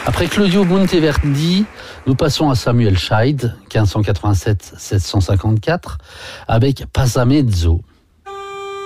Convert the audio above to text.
Après Claudio Monteverdi, nous passons à Samuel Scheid, 1587-754, avec Passamezzo.